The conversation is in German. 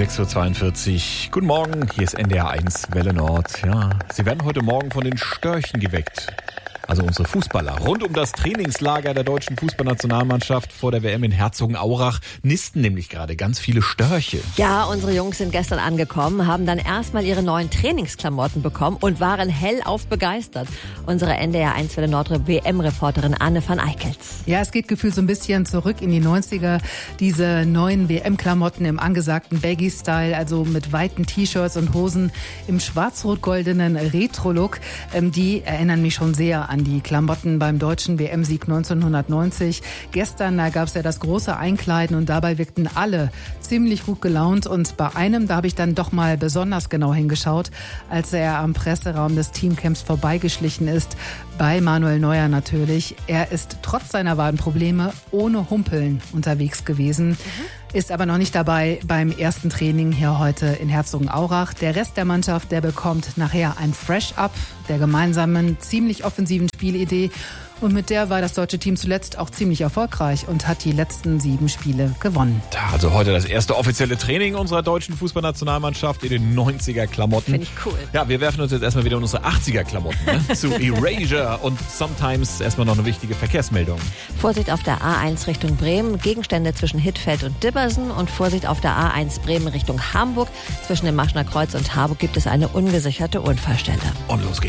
6.42 Uhr. Guten Morgen, hier ist NDR 1 Welle Nord. Ja, Sie werden heute Morgen von den Störchen geweckt. Also unsere Fußballer. Rund um das Trainingslager der deutschen Fußballnationalmannschaft vor der WM in Herzogenaurach nisten nämlich gerade ganz viele Störche. Ja, unsere Jungs sind gestern angekommen, haben dann erstmal ihre neuen Trainingsklamotten bekommen und waren hellauf begeistert. Unsere NDR 1 Welle Nord WM-Reporterin Anne van Eickels. Ja, es geht gefühlt so ein bisschen zurück in die 90er. Diese neuen WM-Klamotten im angesagten Baggy-Style, also mit weiten T-Shirts und Hosen im schwarz-rot-goldenen Retro-Look, die erinnern mich schon sehr an die Klamotten beim deutschen WM-Sieg 1990. Gestern, da gab es ja das große Einkleiden und dabei wirkten alle ziemlich gut gelaunt. Und bei einem, da habe ich dann doch mal besonders genau hingeschaut, als er am Presseraum des Teamcamps vorbeigeschlichen ist, bei Manuel Neuer natürlich. Er ist trotz seiner Wadenprobleme ohne Humpeln unterwegs gewesen. Ist aber noch nicht dabei beim ersten Training hier heute in Herzogenaurach. Der Rest der Mannschaft, der bekommt nachher ein Fresh-Up der gemeinsamen, ziemlich offensiven Spielidee. Und mit der war das deutsche Team zuletzt auch ziemlich erfolgreich und hat die letzten 7 Spiele gewonnen. Also heute das erste offizielle Training unserer deutschen Fußballnationalmannschaft in den 90er-Klamotten. Finde ich cool. Ja, wir werfen uns jetzt erstmal wieder in unsere 80er-Klamotten zu Erasure und Sometimes erstmal noch eine wichtige Verkehrsmeldung. Vorsicht auf der A1 Richtung Bremen, Gegenstände zwischen Hittfeld und Dibbersen und Vorsicht auf der A1 Bremen Richtung Hamburg. Zwischen dem Maschner Kreuz und Harburg gibt es eine ungesicherte Unfallstelle. Und los geht's.